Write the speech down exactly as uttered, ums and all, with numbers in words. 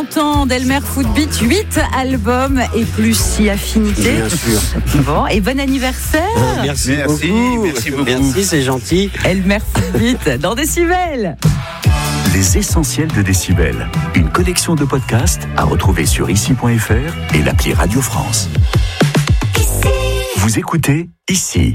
quarante ans d'Elmer Footbeat, huit albums et plus si affinité. Bien sûr. Bon, et bon anniversaire. Ah, merci, Merci, beaucoup. merci beaucoup. Merci, c'est gentil. Elmer Footbeat dans Décibel. Les essentiels de Décibel. Une collection de podcasts à retrouver sur ici point f r et l'appli Radio France. Vous écoutez Ici.